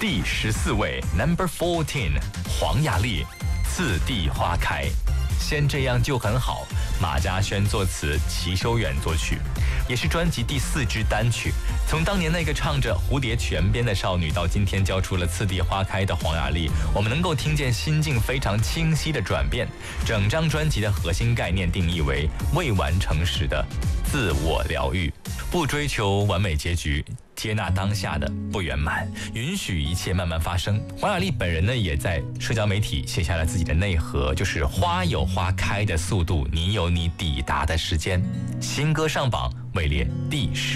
第14位 Number 14， 黄雅莉，次第花开。先这样就很好，马家轩作词，齐修远作曲，也是专辑第4支单曲。从当年那个唱着蝴蝶泉边的少女，到今天交出了次第花开的黄雅莉，我们能够听见心境非常清晰的转变。整张专辑的核心概念定义为未完成时的自我疗愈，不追求完美结局，接纳当下的不圆满，允许一切慢慢发生。黄雅莉本人呢，也在社交媒体写下了自己的内核，就是花有花开的速度，你有你抵达的时间。新歌上榜位列第10。